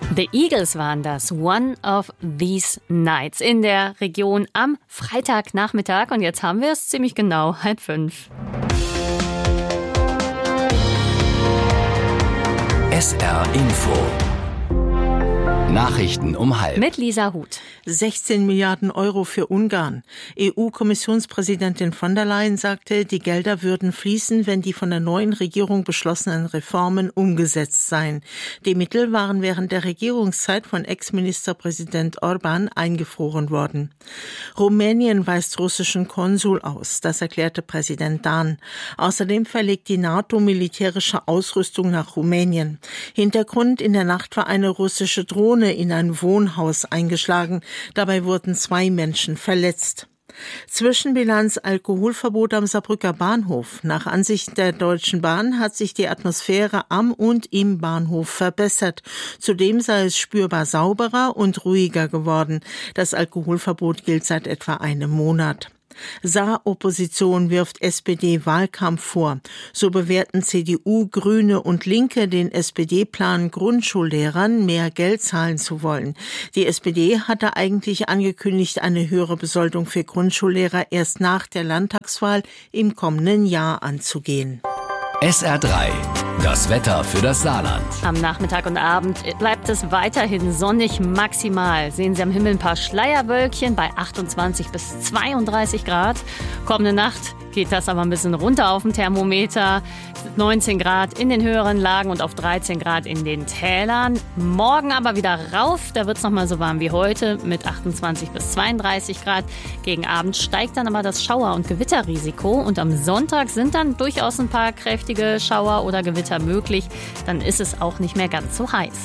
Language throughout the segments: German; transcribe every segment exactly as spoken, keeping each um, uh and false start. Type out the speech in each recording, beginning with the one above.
The Eagles waren das, One of These Nights, in der Region am Freitagnachmittag. Und jetzt haben wir es ziemlich genau, halb fünf. S R Info. Nachrichten um halb. Mit Lisa Huth. sechzehn Milliarden Euro für Ungarn. E U-Kommissionspräsidentin von der Leyen sagte, die Gelder würden fließen, wenn die von der neuen Regierung beschlossenen Reformen umgesetzt seien. Die Mittel waren während der Regierungszeit von Ex-Ministerpräsident Orbán eingefroren worden. Rumänien weist russischen Konsul aus, das erklärte Präsident Dahn. Außerdem verlegt die NATO militärische Ausrüstung nach Rumänien. Hintergrund: in der Nacht war eine russische Drohne in ein Wohnhaus eingeschlagen. Dabei wurden zwei Menschen verletzt. Zwischenbilanz: Alkoholverbot am Saarbrücker Bahnhof. Nach Ansicht der Deutschen Bahn hat sich die Atmosphäre am und im Bahnhof verbessert. Zudem sei es spürbar sauberer und ruhiger geworden. Das Alkoholverbot gilt seit etwa einem Monat. Saar-Opposition wirft S P D-Wahlkampf vor. So bewerten C D U, Grüne und Linke den S P D-Plan, Grundschullehrern mehr Geld zahlen zu wollen. Die S P D hatte eigentlich angekündigt, eine höhere Besoldung für Grundschullehrer erst nach der Landtagswahl im kommenden Jahr anzugehen. S R drei. Das Wetter für das Saarland. Am Nachmittag und Abend bleibt es weiterhin sonnig maximal. Sehen Sie am Himmel ein paar Schleierwölkchen bei achtundzwanzig bis zweiunddreißig Grad. Kommende Nacht geht das aber ein bisschen runter auf dem Thermometer. neunzehn Grad in den höheren Lagen und auf dreizehn Grad in den Tälern. Morgen aber wieder rauf, da wird es nochmal so warm wie heute mit achtundzwanzig bis zweiunddreißig Grad. Gegen Abend steigt dann aber das Schauer- und Gewitterrisiko und am Sonntag sind dann durchaus ein paar kräftige Schauer oder Gewitter möglich. Dann ist es auch nicht mehr ganz so heiß.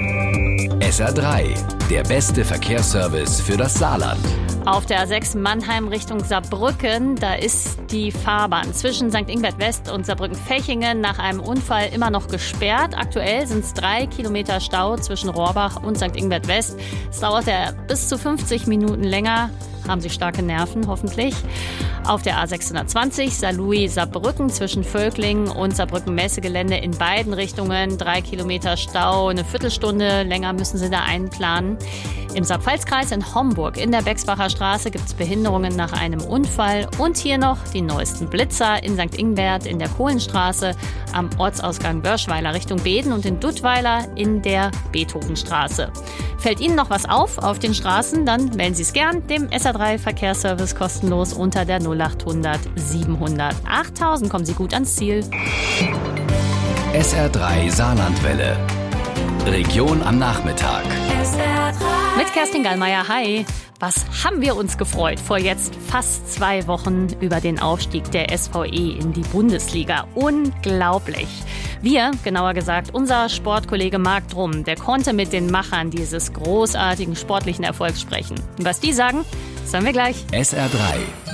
S R drei, der beste Verkehrsservice für das Saarland. Auf der A sechs Mannheim Richtung Saarbrücken, da ist die Fahrbahn zwischen Sankt Ingbert West und Saarbrücken-Fechingen nach einem Unfall immer noch gesperrt. Aktuell sind es drei Kilometer Stau zwischen Rohrbach und Sankt Ingbert West. Es dauert ja bis zu fünfzig Minuten länger. Haben Sie starke Nerven, hoffentlich. Auf der A sechshundertzwanzig Saarlouis-Saarbrücken zwischen Völklingen und Saarbrücken-Messegelände in beiden Richtungen. Drei Kilometer Stau, eine Viertelstunde länger müssen Sie da einplanen. Im Saar-Pfalz-Kreis in Homburg in der Becksbacher Straße gibt es Behinderungen nach einem Unfall. Und hier noch die neuesten Blitzer in Sankt Ingbert in der Kohlenstraße, am Ortsausgang Börschweiler Richtung Beden und in Duttweiler in der Beethovenstraße. Fällt Ihnen noch was auf auf den Straßen, dann melden Sie es gern dem S R drei Verkehrsservice kostenlos unter der null acht hundert siebenhundert achttausend. Kommen Sie gut ans Ziel. S R drei Saarlandwelle. Region am Nachmittag. S R drei. Mit Kerstin Gallmeier, hi. Was haben wir uns gefreut vor jetzt fast zwei Wochen über den Aufstieg der S V E in die Bundesliga. Unglaublich. Wir, genauer gesagt, unser Sportkollege Marc Drum, der konnte mit den Machern dieses großartigen sportlichen Erfolgs sprechen. Und was die sagen, sagen wir gleich. S R drei.